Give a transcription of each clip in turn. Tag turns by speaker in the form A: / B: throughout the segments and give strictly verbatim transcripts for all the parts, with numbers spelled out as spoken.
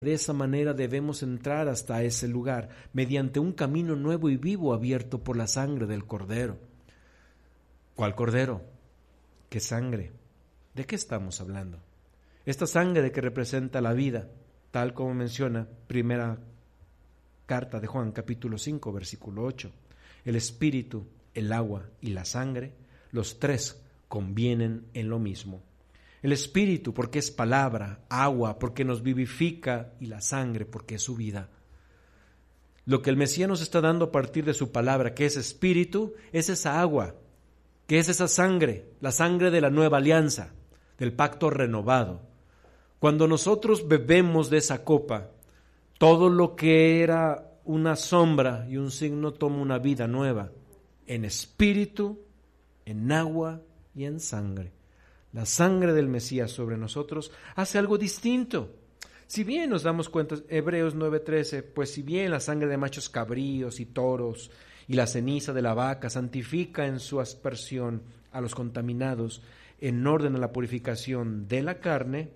A: De esa manera debemos entrar hasta ese lugar, mediante un camino nuevo y vivo abierto por la sangre del Cordero. ¿Cuál Cordero? ¿Qué sangre? ¿De qué estamos hablando? Esta sangre que representa la vida, tal como menciona primera carta de Juan, capítulo cinco, versículo ocho. El espíritu, el agua y la sangre, los tres convienen en lo mismo. El espíritu porque es palabra, agua porque nos vivifica y la sangre porque es su vida. Lo que el Mesías nos está dando a partir de su palabra, que es espíritu, es esa agua, que es esa sangre, la sangre de la nueva alianza, del pacto renovado. Cuando nosotros bebemos de esa copa, todo lo que era una sombra y un signo toma una vida nueva, en espíritu, en agua y en sangre. La sangre del Mesías sobre nosotros hace algo distinto. Si bien nos damos cuenta, Hebreos nueve trece, pues si bien la sangre de machos cabríos y toros y la ceniza de la vaca santifica en su aspersión a los contaminados en orden a la purificación de la carne,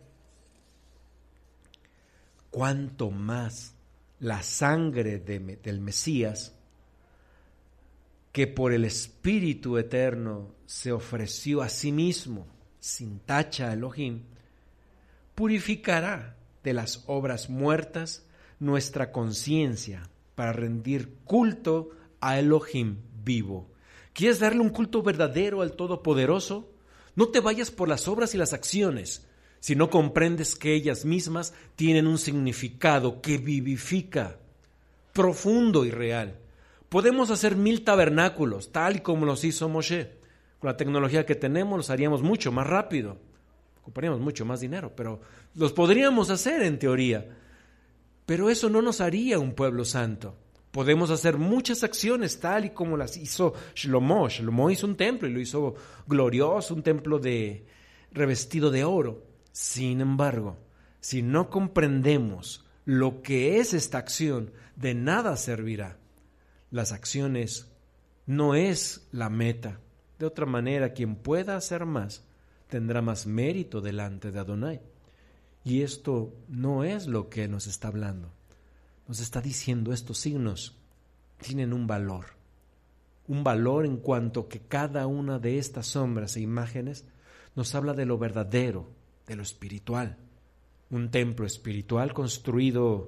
A: cuánto más la sangre de, del Mesías, que por el Espíritu Eterno se ofreció a sí mismo, sin tacha a Elohim, purificará de las obras muertas nuestra conciencia para rendir culto a Elohim vivo. ¿Quieres darle un culto verdadero al Todopoderoso? No te vayas por las obras y las acciones, si no comprendes que ellas mismas tienen un significado que vivifica, profundo y real. Podemos hacer mil tabernáculos, tal y como los hizo Moshe. Con la tecnología que tenemos los haríamos mucho más rápido, ocuparíamos mucho más dinero, pero los podríamos hacer en teoría. Pero eso no nos haría un pueblo santo. Podemos hacer muchas acciones tal y como las hizo Shlomo. Shlomo hizo un templo y lo hizo glorioso, un templo de, revestido de oro. Sin embargo, si no comprendemos lo que es esta acción, de nada servirá. Las acciones no es la meta. De otra manera, quien pueda hacer más, tendrá más mérito delante de Adonai. Y esto no es lo que nos está hablando. Nos está diciendo estos signos tienen un valor. Un valor en cuanto que cada una de estas sombras e imágenes nos habla de lo verdadero, de lo espiritual. Un templo espiritual construido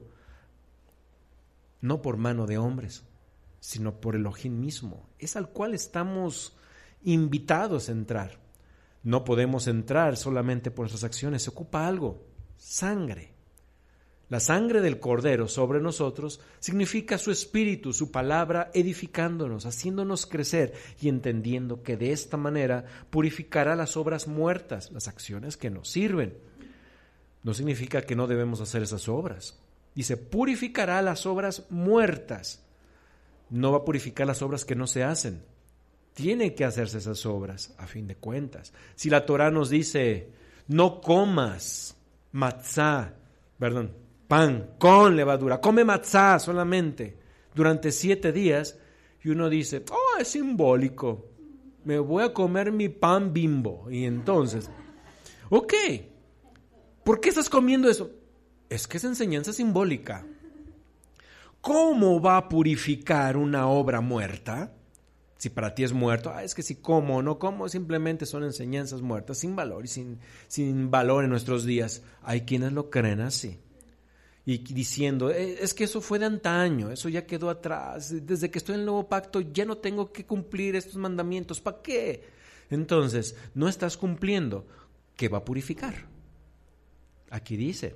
A: no por mano de hombres, sino por Elohim mismo. Es al cual estamos invitados a entrar. No podemos entrar solamente por nuestras acciones, se ocupa algo, sangre. La sangre del Cordero sobre nosotros significa su espíritu, su palabra edificándonos, haciéndonos crecer y entendiendo que de esta manera purificará las obras muertas, las acciones que nos sirven. No significa que no debemos hacer esas obras. Dice, purificará las obras muertas. No va a purificar las obras que no se hacen. Tiene que hacerse esas obras, a fin de cuentas. Si la Torá nos dice, no comas matzá, perdón, pan con levadura, come matzá solamente durante siete días, y uno dice, oh, es simbólico, me voy a comer mi pan Bimbo. Y entonces, ok, ¿por qué estás comiendo eso? Es que es enseñanza simbólica. ¿Cómo va a purificar una obra muerta? Si para ti es muerto, ah, es que si como o no como, simplemente son enseñanzas muertas, sin valor y sin, sin valor en nuestros días. Hay quienes lo creen así. Y diciendo, es que eso fue de antaño, eso ya quedó atrás. Desde que estoy en el nuevo pacto ya no tengo que cumplir estos mandamientos. ¿Para qué? Entonces, no estás cumpliendo. ¿Qué va a purificar? Aquí dice,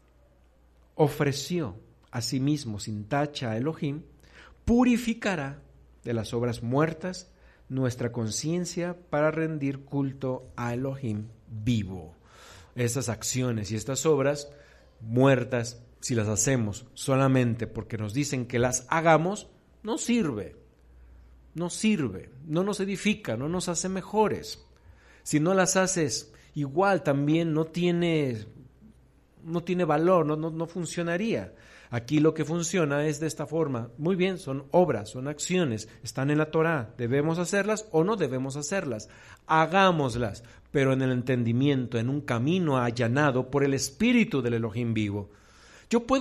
A: ofreció a sí mismo sin tacha a Elohim, purificará de las obras muertas nuestra conciencia para rendir culto a Elohim vivo. Estas acciones y estas obras muertas, si las hacemos solamente porque nos dicen que las hagamos, no sirve, no sirve, no nos edifica, no nos hace mejores. Si no las haces, igual también no tiene, no tiene valor, no, no, no funcionaría. Aquí lo que funciona es de esta forma. Muy bien, son obras, son acciones, están en la Torá. ¿Debemos hacerlas o no debemos hacerlas? Hagámoslas, pero en el entendimiento, en un camino allanado por el Espíritu del Elohim vivo. Yo puedo